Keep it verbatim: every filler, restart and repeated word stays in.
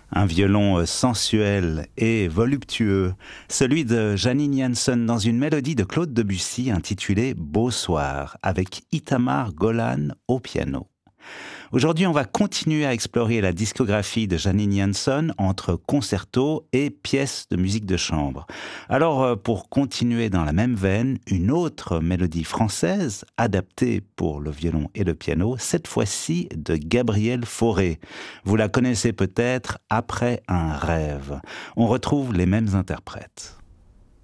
Un violon sensuel et voluptueux, celui de Janine Janssen dans une mélodie de Claude Debussy intitulée Beau soir, avec Itamar Golan au piano. Aujourd'hui, on va continuer à explorer la discographie de Janine Janssen entre concertos et pièces de musique de chambre. Alors, pour continuer dans la même veine, une autre mélodie française, adaptée pour le violon et le piano, cette fois-ci de Gabriel Fauré. Vous la connaissez peut-être, Après un rêve. On retrouve les mêmes interprètes.